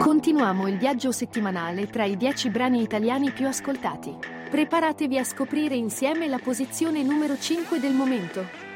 Continuiamo il viaggio settimanale tra i 10 brani italiani più ascoltati. Preparatevi a scoprire insieme la posizione numero 5 del momento.